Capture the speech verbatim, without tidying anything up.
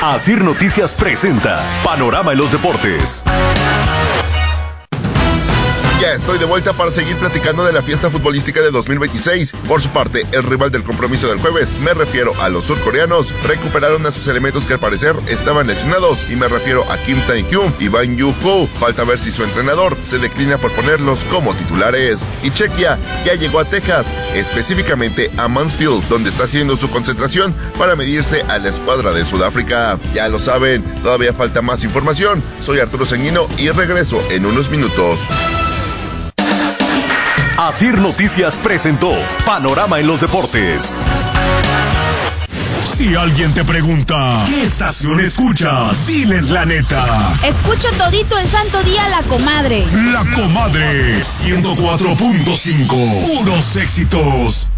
Asir Noticias presenta Panorama en los Deportes. Ya estoy de vuelta para seguir platicando de la fiesta futbolística de dos mil veintiséis. Por su parte, el rival del compromiso del jueves, me refiero a los surcoreanos, recuperaron a sus elementos que al parecer estaban lesionados, y me refiero a Kim Tae-hyun y Ban Yu-ho. Falta ver si su entrenador se declina por ponerlos como titulares. Y Chequia ya llegó a Texas, específicamente a Mansfield, donde está haciendo su concentración para medirse a la escuadra de Sudáfrica. Ya lo saben, todavía falta más información. Soy Arturo Sanguino y regreso en unos minutos. Asir Noticias presentó Panorama en los Deportes. Si alguien te pregunta, ¿qué estación escuchas? Diles la neta. Escucho todito el santo día La Comadre. La Comadre, ciento cuatro punto cinco. Puros éxitos.